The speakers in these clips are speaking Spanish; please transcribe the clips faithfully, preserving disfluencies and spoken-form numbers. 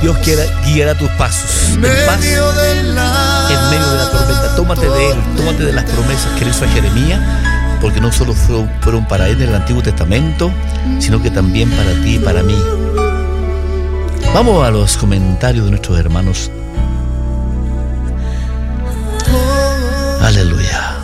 Dios quiera guiará tus pasos en paz, en medio de la tormenta. Tómate de Él, tómate de las promesas que le hizo a Jeremías, porque no solo fueron para él en el Antiguo Testamento, sino que también para ti y para mí. Vamos a los comentarios de nuestros hermanos. Aleluya.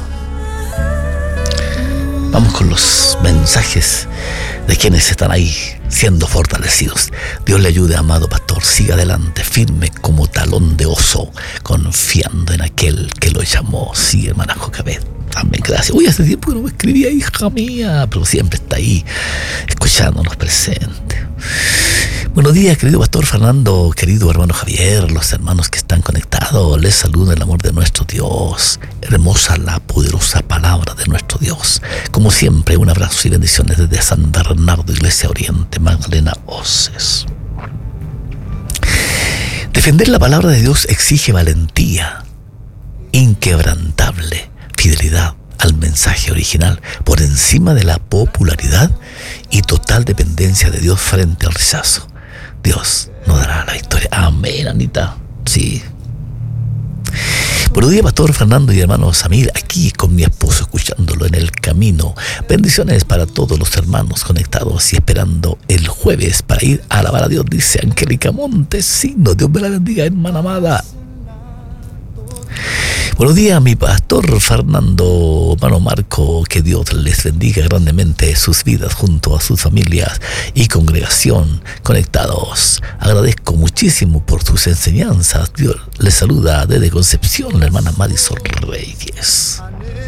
Vamos con los mensajes de quienes están ahí siendo fortalecidos. Dios le ayude, amado pastor. Siga adelante, firme como talón de oso, confiando en aquel que lo llamó. Sí, hermana Jocabet. Amén, gracias. Uy, hace tiempo que no me escribía, hija mía, pero siempre está ahí, escuchándonos presente. Buenos días, querido pastor Fernando, querido hermano Javier, los hermanos que están conectados, les saluda el amor de nuestro Dios. Hermosa la poderosa palabra de nuestro Dios. Como siempre, un abrazo y bendiciones desde San Bernardo, Iglesia Oriente, Magdalena Oces. Defender la palabra de Dios exige valentía, inquebrantable fidelidad al mensaje original por encima de la popularidad y total dependencia de Dios frente al rechazo. Dios nos dará la victoria. Amén, Anita. Sí. Buenos días, pastor Fernando y hermano Samir, aquí con mi esposo escuchándolo en el camino. Bendiciones para todos los hermanos conectados y esperando el jueves para ir a alabar a Dios, dice Angélica Montesino. Dios me la bendiga, hermana amada. Buenos días, mi pastor Fernando, hermano Marco, que Dios les bendiga grandemente sus vidas junto a sus familias y congregación conectados. Agradezco muchísimo por sus enseñanzas. Dios les saluda desde Concepción, la hermana Madison Reyes.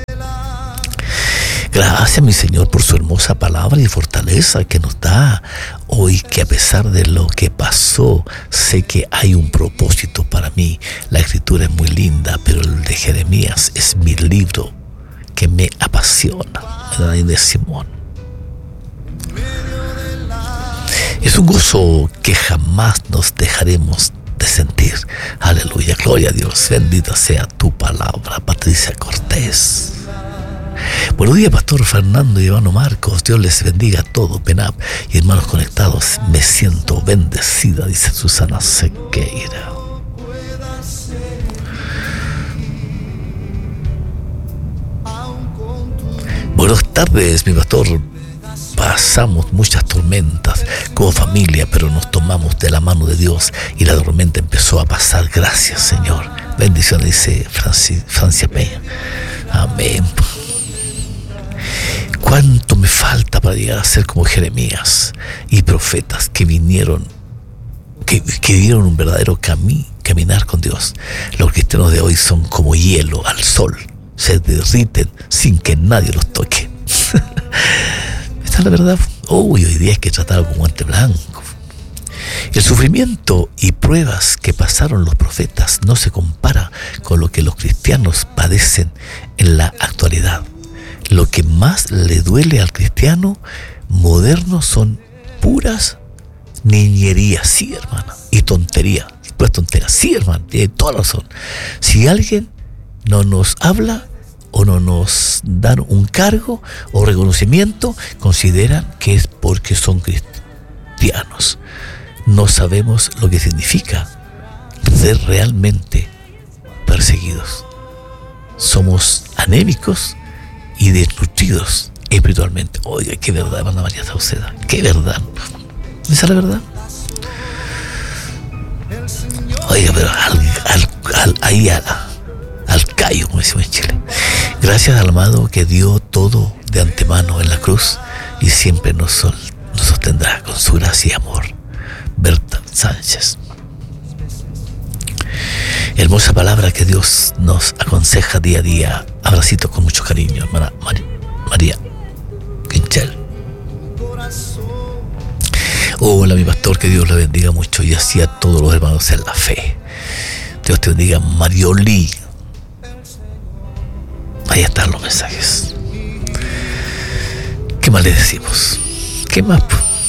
Gracias, mi Señor, por su hermosa palabra y fortaleza que nos da hoy, que a pesar de lo que pasó, sé que hay un propósito para mí. La escritura es muy linda, pero el de Jeremías es mi libro que me apasiona. De Simón. Es un gozo que jamás nos dejaremos de sentir. Aleluya, gloria a Dios, bendita sea tu palabra. Patricia Cortés. Buenos días, pastor Fernando y hermano Marcos. Dios les bendiga a todos, Penap y hermanos conectados. Me siento bendecida, dice Susana Sequeira. Buenas tardes, mi pastor. Pasamos muchas tormentas como familia, pero nos tomamos de la mano de Dios y la tormenta empezó a pasar. Gracias, Señor. Bendiciones, dice Franci, Francia Peña. Amén. ¿Cuánto me falta para llegar a ser como Jeremías y profetas que vinieron, que, que dieron un verdadero cami, caminar con Dios? Los cristianos de hoy son como hielo al sol, se derriten sin que nadie los toque. Esta es la verdad. Oh, y hoy día hay que tratarlo con guante blanco. El sufrimiento y pruebas que pasaron los profetas no se compara con lo que los cristianos padecen en la actualidad. Lo que más le duele al cristiano moderno son puras niñerías, sí, hermana, y tonterías, pues tonterías, sí, hermano, tiene toda razón. Si alguien no nos habla o no nos dan un cargo o reconocimiento, consideran que es porque son cristianos. No sabemos lo que significa ser realmente perseguidos. Somos anémicos y desnutridos espiritualmente. Oiga, qué verdad, hermana María Sauceda, qué verdad. ¿Esa es la verdad? Oiga, pero al, al, al, ahí al, al callo, como decimos en Chile. Gracias al amado que dio todo de antemano en la cruz y siempre nos, sol, nos sostendrá con su gracia y amor. Berta Sánchez. Hermosa palabra que Dios nos aconseja día a día. Abracito con mucho cariño, hermana María, María Quinchel. Hola, mi pastor, que Dios le bendiga mucho y así a todos los hermanos en la fe. Dios te bendiga, Marioli. Ahí están los mensajes. ¿Qué más le decimos? ¿Qué más?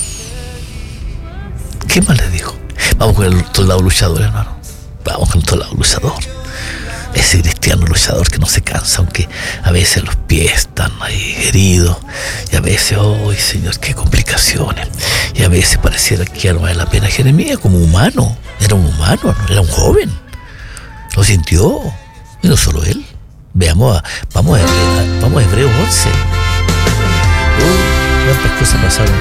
¿Qué más le digo? Vamos con el soldado luchador, hermano. Vamos con el soldado luchador. Ese cristiano luchador que no se cansa, aunque a veces los pies están ahí heridos, y a veces, oh Señor, qué complicaciones, y a veces pareciera que ya no vale la pena. Jeremías como humano, Era un humano, ¿no? Era un joven. Lo sintió. Y no solo él. Veamos, a, vamos, a, a, vamos a Hebreos once. Oh, cuántas cosas pasaron